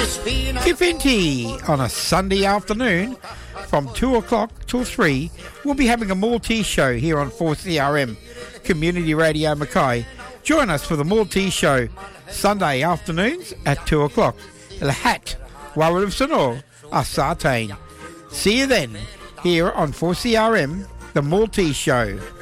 Kifinti on a Sunday afternoon from 2 o'clock till 3. We'll be having a Maltese show here on 4CRM Community Radio Mackay. Join us for the Maltese show Sunday afternoons at 2 o'clock. Lahat, Warrifsano, Asartain. See you then here on 4CRM, the Maltese show.